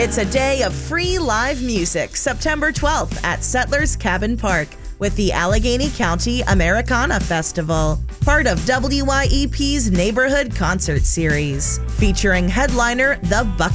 It's a day of free live music, September 12th at Settlers Cabin Park with the Allegheny County Americana Festival, part of WYEP's Neighborhood Concert Series, featuring headliner The Buck.